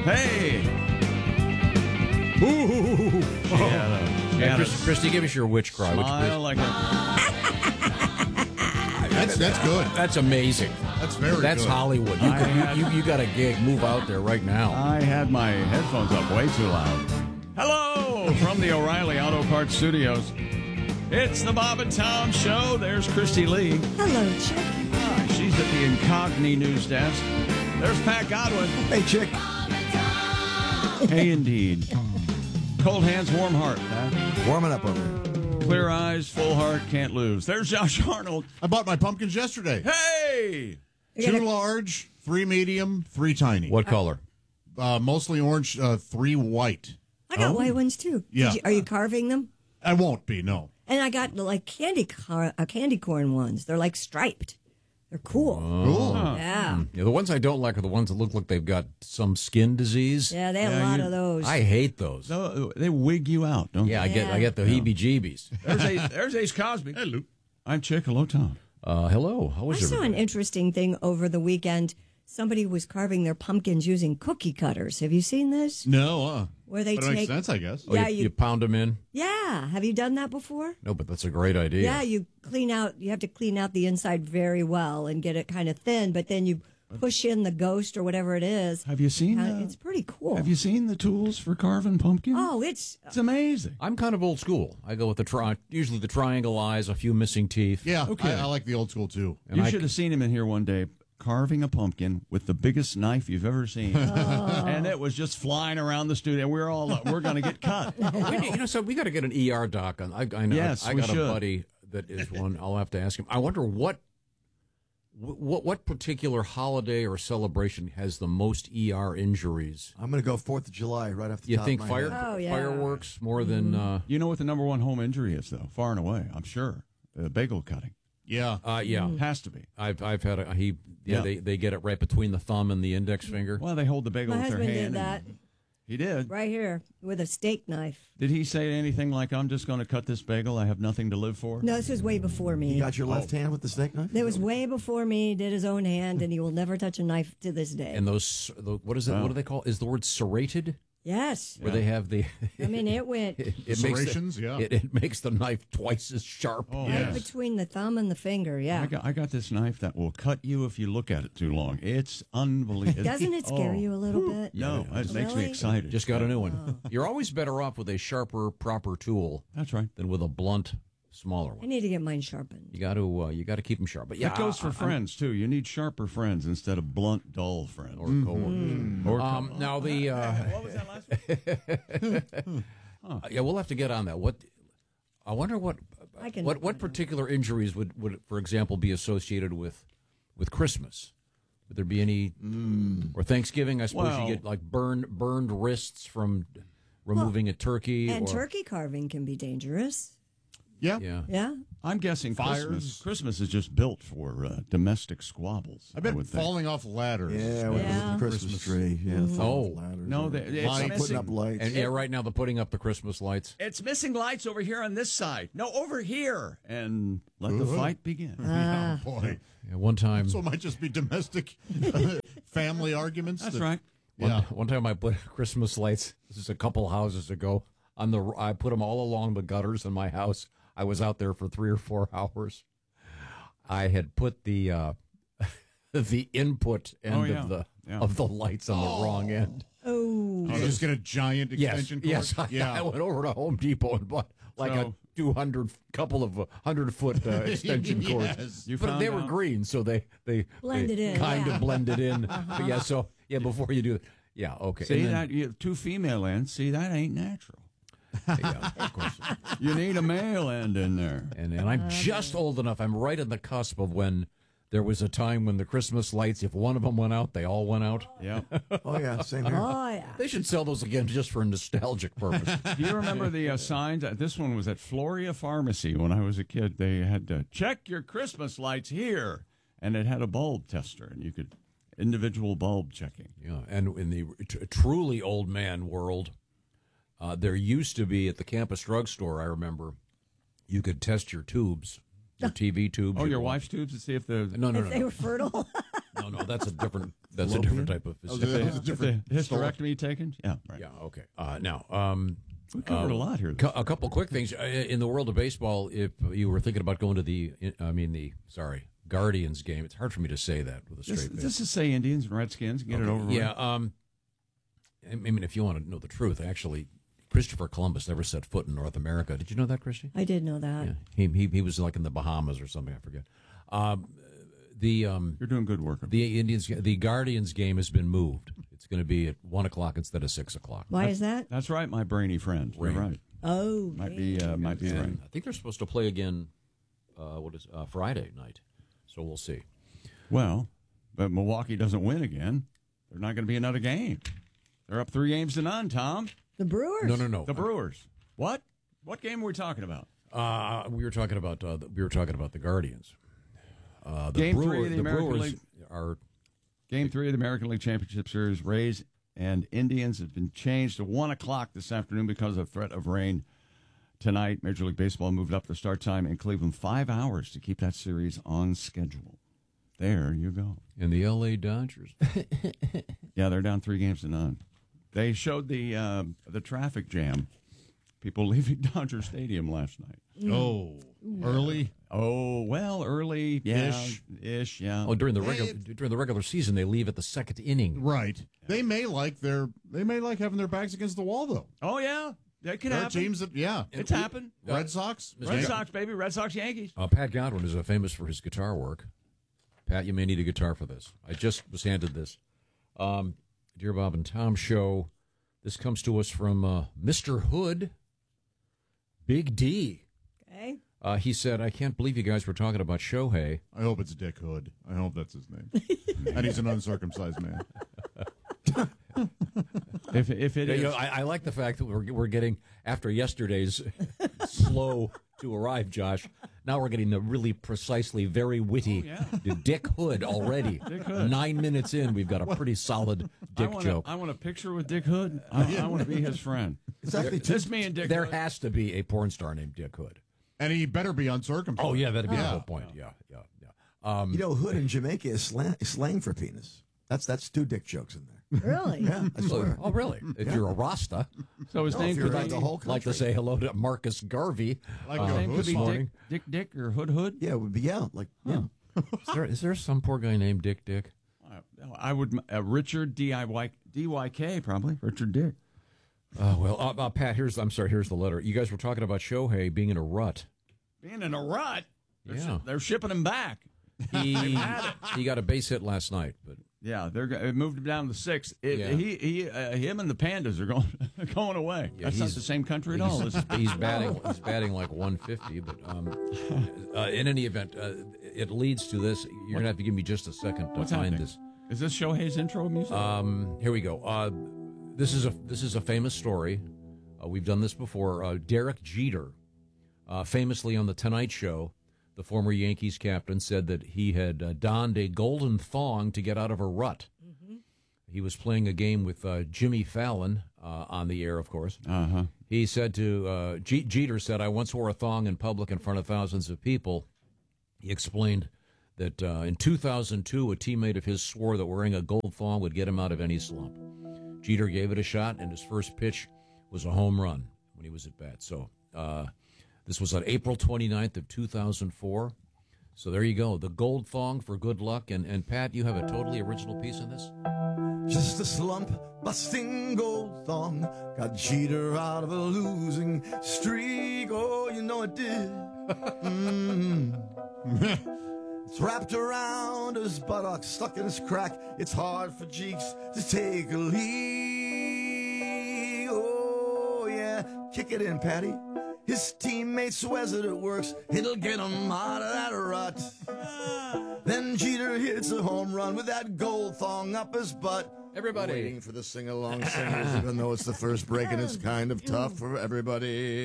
Hey! Ooh! Christy, give us your witch cry. Smile like a... That's good. That's amazing. That's very good. That's Hollywood. You got a gig. Move out there right now. I had my headphones up way too loud. Hello from the O'Reilly Auto Parts Studios. It's the Bob and Tom Show. There's Christy Lee. Hello, Chick. Hi, she's at the Incogni news desk. There's Pat Godwin. Hey, chick. Hey, indeed. Cold hands, warm heart, Pat. Warming up over here. Clear eyes, full heart, can't lose. There's Josh Arnold. I bought my pumpkins yesterday. Hey! 2 large, 3 medium, 3 tiny. What color? Mostly orange, 3 white. I got white ones, too. Yeah. Are you carving them? I won't be, no. And I got, like, candy corn ones. They're, like, striped. They're cool. Cool. Yeah. Yeah, the ones I don't like are the ones that look like they've got some skin disease. Yeah, they have a lot of those. I hate those. So, they wig you out, don't Yeah, they? I get the heebie-jeebies. There's Ace Cosby. Hello. I'm Chick. Hello, Tom. Hello. How I was saw an everybody? interesting thing over the weekend. Somebody was carving their pumpkins using cookie cutters. Have you seen this? No, Where they but it makes take... sense, I guess. Oh, Yeah, you pound them in? Yeah. Have you done that before? No, but that's a great idea. Yeah, you have to clean out the inside very well and get it kind of thin, but then you push in the ghost or whatever it is. Have you seen It's pretty cool. Have you seen the tools for carving pumpkin? Oh, it's amazing. I'm kind of old school. I go with usually the triangle eyes, a few missing teeth. Yeah, Okay. I like the old school, too. And You I- should have seen him in here one day carving a pumpkin with the biggest knife you've ever seen. And it was just flying around the studio. We're going to get cut. So we got to get an ER doc on. I know. Yes, I we got should. a buddy that is one. I'll have to ask him. I wonder what particular holiday or celebration has the most ER injuries. I'm going to go 4th of July right off the You top think of my head. Oh, yeah. fireworks more than? You know what the number one home injury is, though? Far and away, I'm sure. Bagel cutting. Yeah. Yeah. Has to be. I've had Yeah. they get it right between the thumb and the index finger. Well, they hold the bagel My with their husband hand. did that He did. right here with a steak knife. Did he say anything like, I'm just going to cut this bagel, I have nothing to live for? No, this was way before me. You got your left hand with the steak knife? That was way before me. Did his own hand, and he will never touch a knife to this day. And what is it? Wow. What do they call? Is the word serrated? Yes, Where they have the. I mean it went It makes Serrations, yeah. It makes the knife twice as sharp. Oh, right yes. between the thumb and the finger. Yeah, I got this knife that will cut you if you look at it too long. It's unbelievable. doesn't it scare you a little bit? No, it makes me Really? excited. Just got a new one. You're always better off with a sharper, proper tool That's right. than with a blunt, smaller I one. need to get mine sharpened. You got to keep them sharp. But yeah, That goes for friends, too. You need sharper friends instead of blunt, dull friends. or coworkers. Now the what was that last one? yeah, we'll have to get on that. I wonder what particular injuries would, for example, be associated with Christmas. Would there be any or Thanksgiving? I suppose Well- you get like burned wrists from removing a turkey. And or, turkey carving can be dangerous. Yeah. Yeah. Yeah, I'm guessing Fires. Christmas is just built for domestic squabbles. I've been would think. falling off ladders. Yeah, with Yeah. the Christmas tree. Yeah, Oh. ladders. No, and it's Lights. missing, putting up lights. And yeah, right now they're putting up the Christmas lights. it's missing lights over here on this side. No, over here. And let the fight begin. Oh, boy. Yeah, one time, So it might just be domestic family arguments. That's that- right. Yeah. one time I put Christmas lights. This is a couple houses ago. I put them all along the gutters in my house. I was out there for 3 or 4 hours. I had put the the input end Oh, yeah. of the Yeah. of the lights on the wrong end. Oh, You just get a giant extension cord? Yes. I went over to Home Depot and bought like So- a 100-foot extension cords. Yes. You But found they were out? green, so they Blended in, kind yeah. of blended in. But yeah, so before you do it, yeah, okay. See And then- that? You have 2 female ends. See, that ain't natural. yeah, of course. You need a male end in there. And I'm just old enough. I'm right on the cusp of when there was a time when the Christmas lights, if one of them went out, they all went out. Yeah. Oh, yeah, same here. oh yeah. They should sell those again just for a nostalgic purpose. Do you remember the signs? This one was at Floria Pharmacy when I was a kid. They had to check your Christmas lights here, and it had a bulb tester, and you could individual bulb checking. Yeah, and in the truly old man world, there used to be at the campus drugstore, I remember, you could test your tubes, your TV tubes. Oh, your wife's tubes to see if the No. If they were fertile. No, that's a different type of Oh, physician. that's a different The hysterectomy taken? Yeah, right. Yeah, okay. Now, We covered a lot here. a couple quick things in the world of baseball. If you were thinking about going to the Guardians game, it's hard for me to say that with a straight face. Just to say Indians and Redskins, get it over with. Yeah, I mean, if you want to know the truth, actually, Christopher Columbus never set foot in North America. Did you know that, Christy? I did know that. Yeah, he was like in the Bahamas or something. I forget. You're doing good work. The Guardians game has been moved. It's going to be at 1:00 instead of 6:00. Why is that? That's right, my brainy friend. You're Rain. right. Oh, Might be right. I think they're supposed to play again. Friday night? So we'll see. Well, but Milwaukee doesn't win again. There's not going to be another game. They're up 3-0, Tom. the Brewers. No. The Brewers. What? What game are we talking about? We were talking about the Guardians. Game 3 of the the American Brewers League. are Game 3 of the American League Championship Series, Rays and Indians, has been changed to 1:00 this afternoon because of threat of rain tonight. Major League Baseball moved up the start time in Cleveland 5 hours to keep that series on schedule. There you go. in the L.A. Dodgers. Yeah, they're down 3-0. They showed the traffic jam. People leaving Dodger Stadium last night. Oh, early. Oh, well, early, yeah, ish, yeah. Oh, during the regular season, they leave at the second inning. Right. They may like having their backs against the wall though. Oh, yeah, that could There are happen. teams that It's happened. Red Sox. Red Sox, baby. Red Sox, Yankees. Pat Godwin is famous for his guitar work. Pat, you may need a guitar for this. I just was handed this. Dear Bob and Tom show. This comes to us from Mr. Hood, Big D. Okay. He said, I can't believe you guys were talking about Shohei. I hope it's Dick Hood. I hope that's his name. And he's an uncircumcised man. If it is, I like the fact that we're getting, after yesterday's slow to arrive, Josh, now we're getting the really precisely very witty Dick Hood already. Dick Hood. 9 minutes in, we've got a pretty solid Dick joke. I want a picture with Dick Hood. I want to be his friend. Exactly. This me and Dick There Hood. has to be a porn star named Dick Hood. And he better be uncircumcised. Oh, yeah, that'd be the whole point. Yeah. You know, hood in Jamaica is slang for penis. That's 2 dick jokes in there. Really? Yeah, I swear. Oh, really? If you're a Rasta, So his No, name if you're could around be the whole like to country. say hello to Marcus Garvey. Like his a name could hood be song. Dick or Hood. Yeah, it would be, yeah. Is there some poor guy named Dick? I would Richard DYK probably Richard Dick. Oh, well, Pat, here's the letter. You guys were talking about Shohei being in a rut. Being in a rut. Yeah. They're shipping him back. He got a base hit last night, but Yeah, they moved him down to 6. Yeah. Him and the Pandas are going away. Yeah, That's not the same country at all. Is it? he's batting like 150. But in any event, it leads to this. You're gonna have to give me just a second to What's find happening? this. Is this Shohei's intro music? Here we go. This is a famous story. We've done this before. Derek Jeter, famously on the Tonight Show, the former Yankees captain, said that he had donned a golden thong to get out of a rut. Mm-hmm. He was playing a game with Jimmy Fallon on the air, of course. Uh-huh. He said to Jeter said, "I once wore a thong in public in front of thousands of people." He explained that in 2002, a teammate of his swore that wearing a gold thong would get him out of any slump. Jeter gave it a shot, and his first pitch was a home run when he was at bat. So this was on April 29th of 2004. So there you go, the gold thong for good luck. And Pat, you have a totally original piece in this? Just a slump busting gold thong got Jeter out of a losing streak. Oh, you know it did. It's wrapped around his buttocks, stuck in his crack. It's hard for Jeeks to take a leak. Oh, yeah, kick it in, Patty. His teammate swears that it works. It'll get him out of that rut. Then Jeter hits a home run with that gold thong up his butt. Everybody. Waiting for the sing-along singers, even though it's the first break and it's kind of tough for everybody.